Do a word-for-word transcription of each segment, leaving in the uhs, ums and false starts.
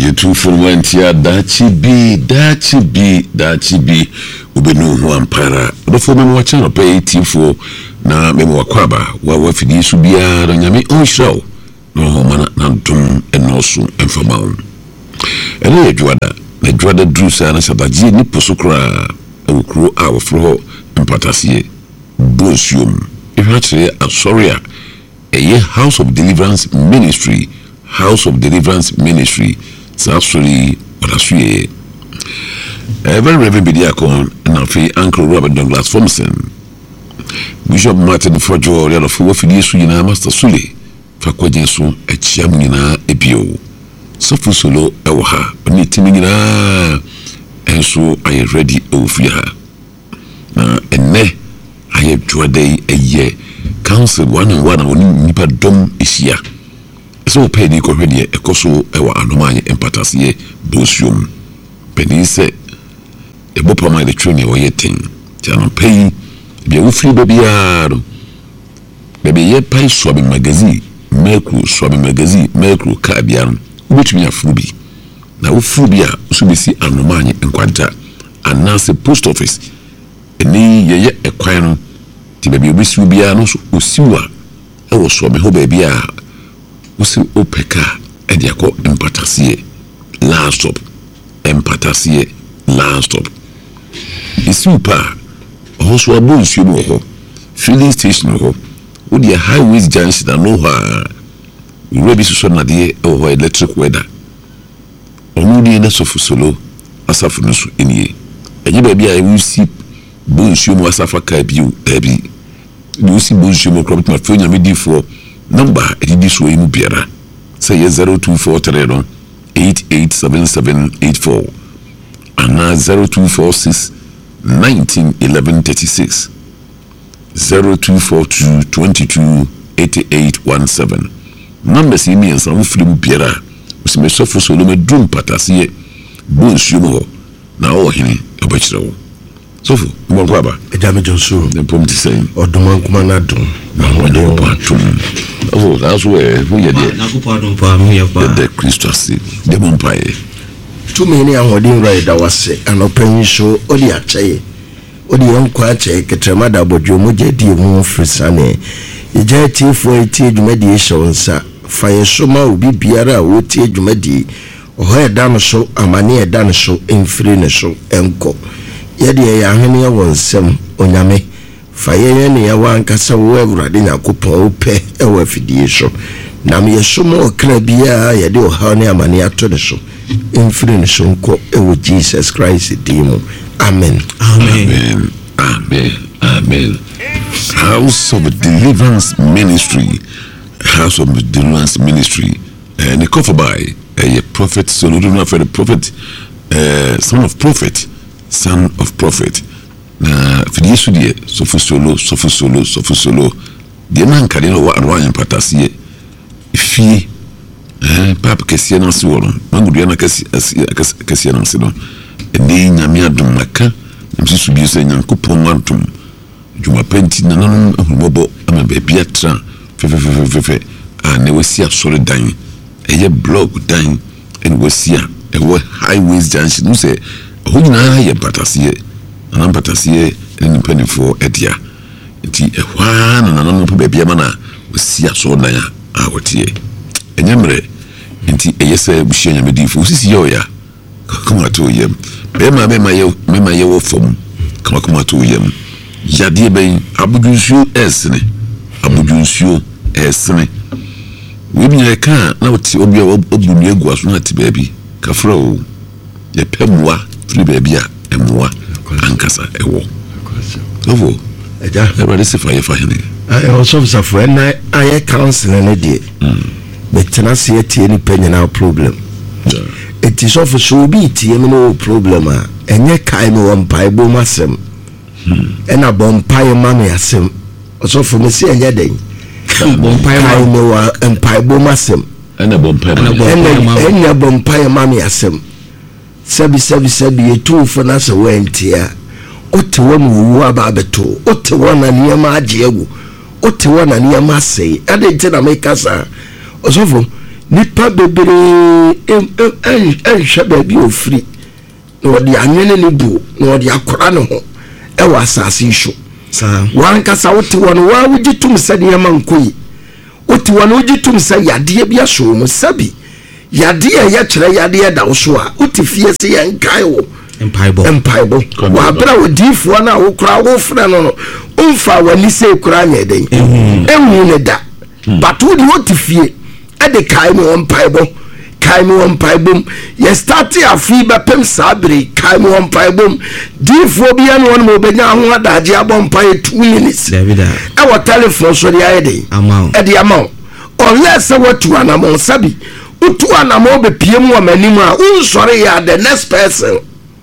ye two for one tia dachi bi dachi bi dachi bi ubenu ho ampara do fo me mo channel pay eighteen for na me mo kwaba wa wa fidi su bia do nyame on show no ho mana na dum enoso emfama on ene ye dwada na dwada drusa na sabaji ni posokra awukro a wofro empatasie bonsium if you actually I'm sorry a House of Deliverance Ministry House of Deliverance Ministry actually what I say a very reverend Bidiakon and I Uncle Robert Douglas Thompson Bishop Martin Fojo the four filius na Master Sule fakwajenso a chiamina ebio sofu solo ewa ni timina enso I ready ofia na enne I dwade eye council one and one on nipa dom isia so pay ni ko hwede ekoso ewa anomanye empatasie bosium peni se ebopama de training o yetin tiano pay bia wo free babiaro bebe ye pay so be magazine mekru so be magazine mekru ka biaro ubetumi afrubi na wo frubi a so be si anomanye enkwanta anase post office eni ye ye ekwan no ti baby obisi bia no so osiwa e wo so me ho ba bia usi opeka e dia ko empatasie last stop empatasie last stop isupa ho so abo nsuo mo ho filling station ho wo dia highways junction no ha we be so na de e ho electric weather onu di na so fusolo asafu no so enie enye ba bia e usi bonsuo mo asafa ka biu ebi you see bonsuo mo crop ma fo nya me di for number edidi so emu biara say zero two four three eight eight seven seven eight four and zero two four six nineteen eleven thirty-six zero two four two twenty-two eighty-eight seventeen number si mi ensa wo film biara so me so fo so lo me drum patase bonsuo mo na o hini obachiro sofu mo kwaba ejame jonsu dem pom ti say oduma kuma na dum na wode patum oh that's where who ye there na ko padum pa mu ye pa the Christus dem mpae tu me ni ahodin right da wase anopan so odi akyeye odi yankwa akyeye ketrema da bodwo mo jadi mu frisane ije ti fo eti adwumadi ehwonsa faye so ma obi biara wo ti adwumadi oho eda no so amane eda no so emfiri ne so enko yede ya ahene ya wonsem onyame faye ne ya wankasa wo awurade nyakopon ope e wa fidie so na me so mo okra bia yede oha ne amane ato ne so emfiri ne so enko e wo Jesus Christ dimo amen amen amen amen House of Deliverance Ministry House of Deliverance Ministry and the cover by a prophet so no for the prophet uh, son of prophet son of prophet na fidi yesu die sofu solo sofu solo sofu solo de man kade no wa anwa empatasie fi eh papa kesie na se woro mangudu na kesie kesie na se no eni nyame adom naka msisu bi se nyankopon antom juma penti na nanom ahumbobo ama be bia tra fefefefefe a ne wasi asore dan eye blog dan en wasi a e highways junction no se ho nyina ye patasie na patasie en penifo edia nti e hwa na nanom po bia ma na wasi asore dan a wotie enyemre nti eye se buhia nyamedifo sisi yo ya kama to yem bema bema ye bema ye wo fom kama kama to yem yadie ben abudunsuo esne abudunsuo esne we bi ka na oti obi obunu egu aso na ti baabi kafra o ye pemwa firi baabi a emwa ankasa ewo ovo eja everybody say fire fire ne I also suffer na aye counseling na die betena se tie ni panyana problem it is of so be tie me no problem a enye kai me won pai bo masem ena bon pai ma me asem so for me se enye den bon pai ma me wa empai bo masem ena bon pai ma ena bon pai ma me asem sabi sabi sabi etu for na se wentia ote wo mu wu aba beto ote wo na niam agye egu ote wo na niam asei ade nti na me kasa osofo nipa bebree ɛnhwɛ baabi ofiri na ɔde anwene ne bu na ɔde akora ne ho ɛwɔ asase yi so wankasa wote wɔ no waa wogye tom sɛ nneɛma nkɔ yi wote wɔ no wogye tom sɛ yadeɛ bi ahyɛ mu sabi yadeɛ yɛkyerɛ yadeɛ da wo so a wote fie sɛ yɛnkae wo mpaebɔ mpaebɔ wabra odiifoɔ no a wokora wofrɛ no no womfa w'ani sɛ kora nyɛ den ɛhu ne da but wode wote fie ɛde kae me wɔ mpaebɔ kae me wɔ mpaebom yɛ starte afei bɛpem saa bere kae me wɔ mpaebom diifoɔ bia ne wɔn ma wobɛnya ho adagye abɔ mpaeɛ two minutes ɛwɔ telephone so de ayɛ den ɛde ama wo unless sɛ woatu anammɔn sabi wotu anammɔn bɛpie mu wɔ m'anim a wonsɔre yɛ the next person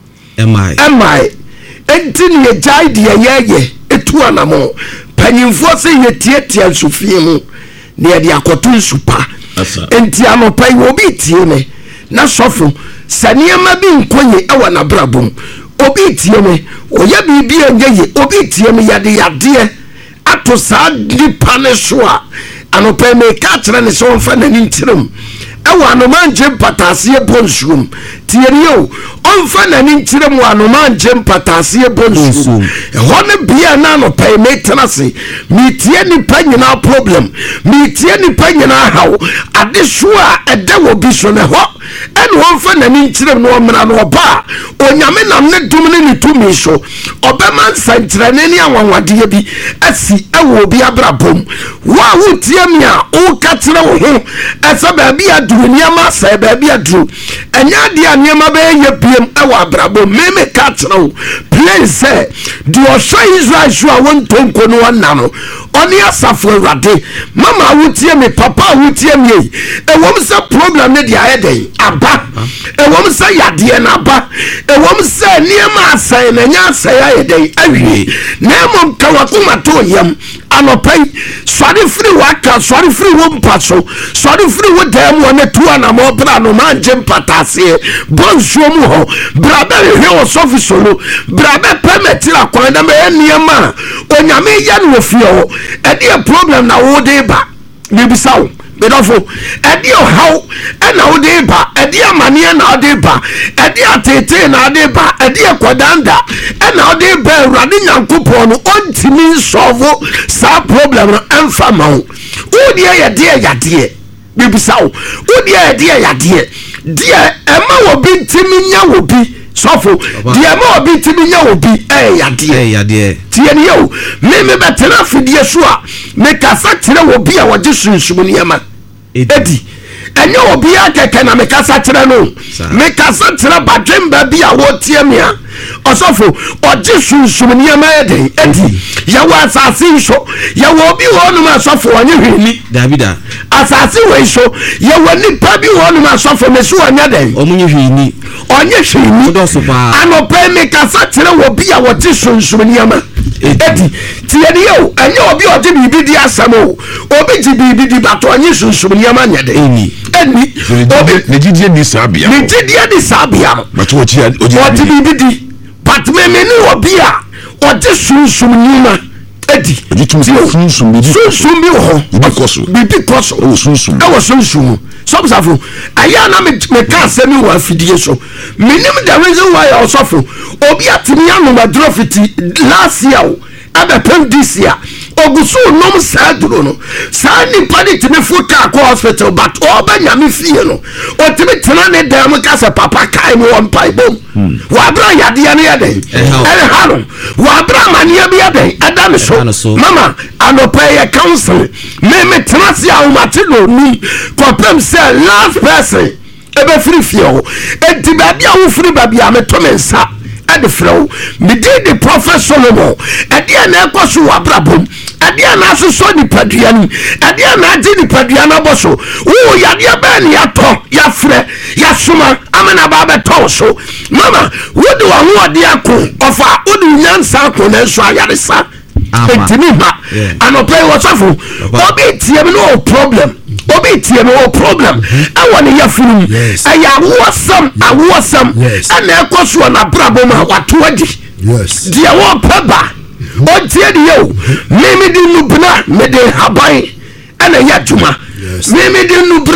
ɛmae ɛmae enti ne yɛgyae deɛ yɛyɛ ɛtu anammɔn panyimfoɔ sɛ yɛtiatia nsofie mu ne yɛde akɔto nsu pa enti anɔpa yi obi tie me na sɔfo sɛ nneɛma bi nkɔ ye ɛwɔ n'abrabom obi tie me ɔyɛ biribi ɛnyɛ ye obi tie me yɛde yadeɛ ato saa nipa ne so a anɔpa yi meka kyerɛ ne sɛ ɔmfa n'ani nkyerɛm ɛwɔ anomankye mpataaseɛ bɔ nsuom tiɛni o ɔmfa n'ani nkyerɛm wɔ anomankye mpataaseɛ bɔ nsuom ɛhɔ ne bia na anɔpa yi metena se metie nipa nyinaa problem metie nipa nyinaa haw adeso a ɛda wɔ bi so ne hɔ ɛne ɔmfa n'ani nkyerɛm na ɔmmra no ɔba a onyame nam ne dom ne ne tumi so ɔbɛma nsɛnkyerɛnne ne anwanwadeɛ bi asi ɛwɔ obi abrabom wo a wotie me a woka kyerɛ wo ho ɛsɛ baabi aduru nneɛma asɛe baabi aduru ɛnyɛ adeɛ a nneɛma bɛyɛ biem ɛwɔ abrabom meme ka kyerɛ wo plain sɛ deɛ ɔhwɛ Israel so a wɔntonko no ɔna no ɔne asafo awurade mama a wotie me papa a wotie me yi ɛwɔm sɛ problem ne deɛ ayɛ dɛn aba ɛwɔm sɛ yadeɛ no aba ɛwɔm sɛ nneɛma asɛe na ɛnyɛ asɛe ayɛ dɛn awie na mmom ka wakoma to yam anɔpa yi sɔre firi waka sɔre firi wo mpa so sɔre firi wo dan mu ɔne tu anamɔ bra no mangye mpataaseɛ bɔ nsuo mu hɔ bra bɛhwehwɛ wɔ sɔfi solo bra bɛpɛ matiri akwan na mɛyɛ nneɛma a onyame yɛ no wɔ fie hɔ ɛdeɛ problem na wode ba bibisa wo bedɔfo ɛdeɛ ɔhaw ɛna wode ba ɛdeɛ amaneɛ na wode ba ɛdeɛ atetee na wode ba ɛdeɛ kɔdanda ɛna wode ba awurade nyankopɔn no ɔntimi nsɔfo saa problem no ɛmfa ma wo wodeɛ yɛdeɛ yadeɛ bibisa wo wodeɛ yɛdeɛ yadeɛ deɛ ɛma wɔ bi ntimi nya wɔ bi sɔfo deɛ ɛma wɔ bi ntimi nya wɔ bi ɛyɛ yadeɛ tiɛ ne yɛ o meme bɛtena afidie so a mekasa kyerɛ wɔ bi a wɔgye sunsum nneɛma ɛdi ɛnyɛ wɔ bi akɛkɛ na mekasa kyerɛ no mekasa kyerɛ badwemba bi a wɔtie me a ɔsɔfo ɔgye sunsum nneɛma yɛ den ɛdi yɛwɔ asase yi so yɛwɔ obi wɔ hɔnom asɔfo ɔnyɛ hwɛni davida asase wɔ yi so yɛwɔ nipa bi wɔ hɔnom asɔfo me so ɔnyɛ den ɔmonyɛ hwɛni ɔnyɛ hwɛni anɔpɛ mekasa kyerɛ wɔ bi a wɔgye sunsum nneɛma ɛdi tiɛ ne yɛ o ɛnyɛ obi ɔgye biribi di asɛm o obi gye biribi di bato ɔnyɛ sunsum nneɛma nyɛ den ɛni ɛni obi ne gyidie di saa bia ne gyidie di saa bia no bato ɔgye ɔgye biribi di but me me ne obi a ɔgye sunsum nneɛma ɛdi sunsum bi wɔ hɔ biribi kɔ so ɛwɔ sunsum sɔbsafo ɛyɛ na meka asɛm wɔ afidie so menim the reason why ɔsɔfo obi atumi anom aduro fiti last year o ɛbɛpem this year ogusu nom saa duro no saa nipa ne tumi fo kaa kɔ hospital but ɔba nyame fie no ɔtumi tena ne dan mu ka sɛ papa kae me wɔ mpaebom wɔabra yadeɛ no yɛ den ɛreha no wɔabra amanneɛ bi yɛ den ɛda me so mama anɔpa yɛ council meme tena se a womate no onum kɔpem sɛ last person ɛbɛfiri fie hɔ enti baabi a wofiri baabi a metɔ me nsa ɛde frɛ wo mede de prophet Solomon ɛdeɛ na ɛkɔ so wɔ abrabom ɛdeɛ na asosɔ nipadua no ɛdeɛ na agye nipadua no abɔ so wo yadeɛ bɛɛ ne yɛatɔ yɛafrɛ yɛasoma amana baa bɛtɔ wo so mama wode wɔhoɔde ako ɔfa wode nyansa ako na nso ayaresa ɛntimi ma anɔpɛ yi wɔsɔfo obi tie me no wɔ problem obi tie me wɔ problem ɛwɔ ne yɛfunu mu ɛyɛ awoɔsɛm awoɔsɛm ɛna ɛkɔ so wɔ n'abrabɔ mu a wato adi deɛ wɔpɛ ba ɔntie de yɛ o meme de nubena mede haban ɛna yɛ adwuma meme de nubena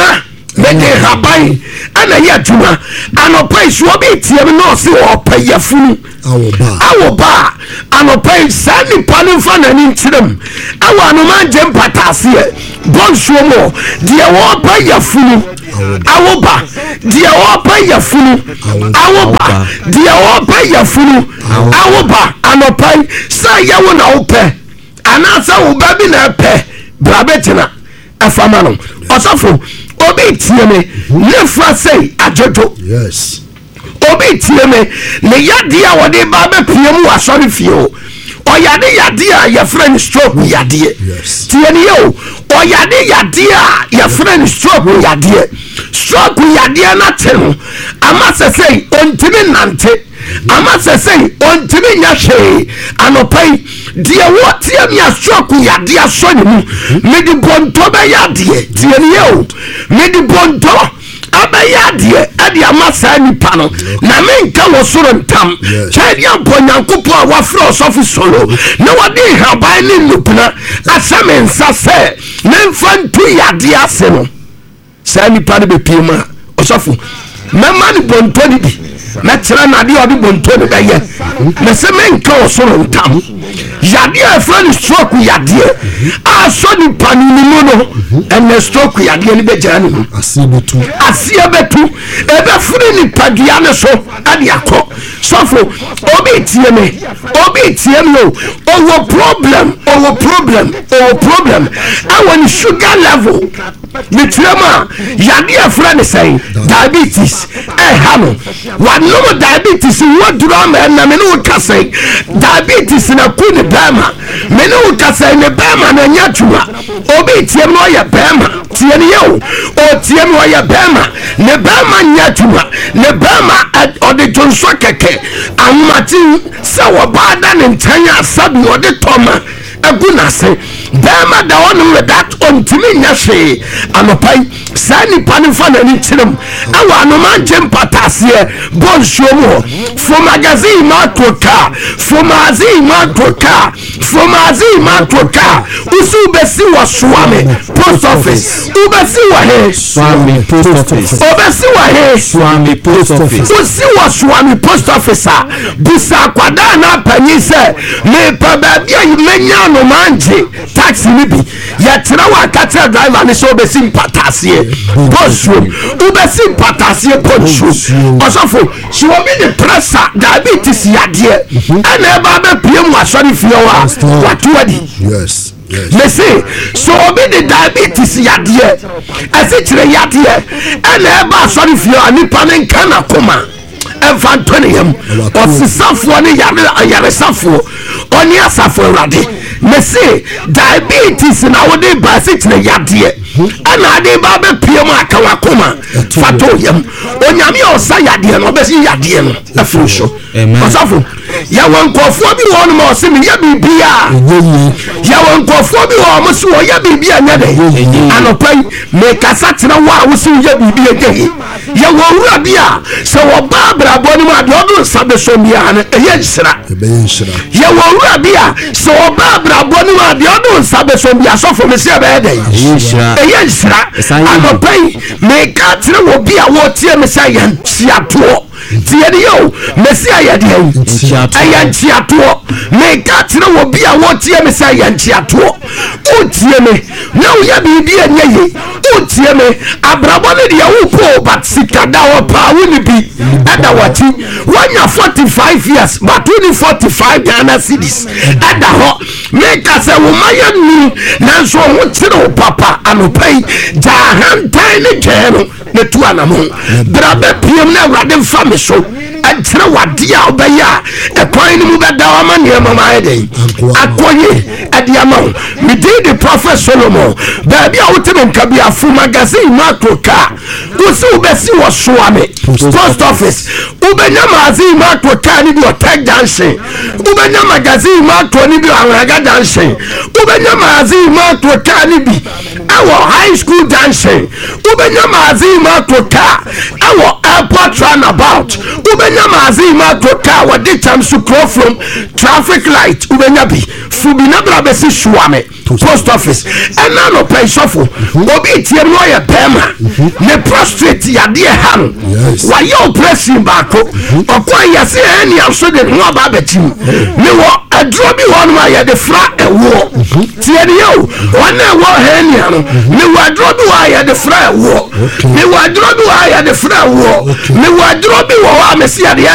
mede haban ana yɛ adwuma anɔpa yi so obi tie me na ɔse ɔpɛ yafunu awo ba anɔpa yi saa nipa no mfa n'ani nkyerɛm awɔ anoma ngye mpataaseɛ bɔnsuo mu deɛ wɔpɛ yafunu awo ba deɛ wɔpɛ yafunu awo ba deɛ wɔpɛ yafunu awo ba anɔpa yi sɛ yɛwo na wopɛ anaasɛ wo ba bi na ɛpɛ bra bɛtena ɛfama no ɔsɔfo obi tie me ne fra sei adwodwo yes obi tie me ne yadeɛ a wɔde ba bɛpie mu asɔre fie o ɔyade yadeɛ a yɛfrɛ no stroke yadeɛ tie ne yɛ o ɔyade yadeɛ a yɛfrɛ no stroke yadeɛ stroke yadeɛ no te no ama sɛ sei ɔntimi nante ama sɛ sei ɔntimi nya hwee anɔpa yi deɛ wɔteɛ me a stroke yadeɛ asɔ ne mu mede bɔntɔ bɛyɛ adeɛ tie ne yɛ o mede bɔntɔ abɛyɛ adeɛ ɛde ama saa nipa no na menka wɔ soro ntam kyɛde ampɔ nyankopɔn a wafrɛ ɔsɔfo solo na wɔde nhaban ne nnupena ahyɛ me nsa sɛ memfa nto yadeɛ ase no saa nipa no bɛpie mu a ɔsɔfo mɛma ne bɔntɔ no bi mɛkyerɛ nadeɛ ɔde bɔntɔ no bɛyɛ na sɛ menka wɔ soro ntam yadeɛ a ɛfrɛ no stroke yadeɛ asɔ nipa no ne mu no ɛnɛ stroke yadeɛ no bɛgyina ne mu aseɛ bɛtu ɛbɛfiri nipadua ne so ade akɔ sɔfo obi tie me obi tie me o ɔwɔ problem ɔwɔ problem ɔwɔ problem ɛwɔ ne sugar level ne tiram a yadeɛ ɛfrɛ ne sɛn diabetes ɛha no wanom diabetes wɔduru ama ɛnam ne wo ka sɛn diabetes na ku ne bɛrima mene wo ka sɛn ne bɛrima na nya adwuma obi tie me ɔyɛ bɛrima tie ne yɛ o ɔtie me ɔyɛ bɛrima ne bɛrima nya adwuma ne bɛrima ɔde dwonsɔ kɛkɛ ahomaten sɛ wɔbaa da ne nkyɛn a sabi ɔde tɔma agu n'ase bɛrima da ɔnom with that ɔntumi nya hwee anɔpa yi saa nipa no mfa n'ani kyerɛm ɛwɔ anoma ngye mpataaseɛ bɔ nsuo mu hɔ fomagazine ma ato kaa fomazine ma ato kaa fomazine ma ato kaa wosi wobɛsi wɔ soame post office wobɛsi wɔ he Swami post office wobɛsi wɔ he Swami post office wosi wɔ soame post office a busa akwadaa na apanyin sɛ mepɛ baabi a menya anoma ngye taxi ni bi yɛtena wɔ akakyerɛ driver ne sɛ wobɛsi mpataaseɛ ponsuo wobɛsi mpataaseɛ ponsuo ɔsɔfo sɛ obi de pressure diabetes yadeɛ ɛna ɛba bɛpie mu asɔre fie hɔ a wato adi yes mese so obi de diabetes yadeɛ ɛsi kyerɛ yadeɛ ɛna ɛba asɔre fie hɔ a nipa ne nka na koma ɛmfa ntɔ ne yam ɔsesafoɔ ne yaresafoɔ ɔne asafo awurade mese diabetes na wode ba ɛsi kyerɛ yadeɛ ɛna ade ba bɛpie mu aka wakoma fato yam onyame a ɔsa yadeɛ no ɔbɛsi yadeɛ no afiri so ɔsafo yɛwɔ nkɔfoɔ bi wɔ no ma ɔse meyɛ biribi a yɛwɔ nkɔfoɔ bi wɔ mo so wɔyɛ biribi a nyɛ dɛ anɔpa yi mekasa kyerɛ wo a wo se woyɛ biribi ɛnyɛ yi yɛwɔ wura bi a sɛ wɔba abrabɔ no mu a deɛ ɔdo nsa bɛsɔ biara no ɛyɛ nhyira yɛwɔ wura bi a sɛ wɔba abrabɔ no mu a deɛ ɔdo nsa bɛsɔ biara sɔfo me sɛ ɛbɛyɛ dɛ ɛyɛ nhyira anɔpa yi meka kyerɛ wɔ bi a wɔtie me sɛ yɛ nkyiatoɔ tiɛ de yɛ o mesi ayɛ deɛ ɛyɛ nkyiatoɔ meka kyerɛ wɔ bi a wɔtie me sɛ yɛ nkyiatoɔ wotie me na woyɛ biribi ɛnyɛ ye wotie me abrabɔ no deɛ wopoo but sika da hɔ paa wo ne bi ɛda wɔkyi woanya forty-five years but wo ne forty-five Ghana cedis ɛda hɔ meka sɛ wo ma yɛ nu nanso ho kyerɛ wo papa anɔpa yi gyaa hantan ne twɛɛ no ne tu anamo bra bɛpiem na awurade mfa me so ɛkyerɛ wadeɛ a wobɛyɛ a ɛkwan no mu bɛda wo ama nneɛma ma ayɛ dɛn akɔye ɛde ama wo medin de prophet Solomon baabi a wote me nka bi afo magazine no ato kaa wo sɛ wobɛsi wɔ soame post office wobɛnya magazine no ato kaa ne bi ɔtag junction wobɛnya magazine no ato ne bi ɔaharaga junction wobɛnya magazine no ato kaa ne bi ɛwɔ high school junction wobɛnya magazine no ato kaa ɛwɔ airport runabout ubenya mazi ma tota wadi chamsu crow from traffic light ubenya bi fubi na bra besi shuame post office ena no pay sofo obi tie no ye pema ne prostrate yade han wa ye operation ba ko okwa yase eni aso de no ba betim ne wo adro bi ho no ya de fra ewo tie ne yo wana wo heni no ne wo adro bi wa ya de fra ewo ne wo adro bi wa ya de fra ewo ne wo adro bi wo wa mesi ya de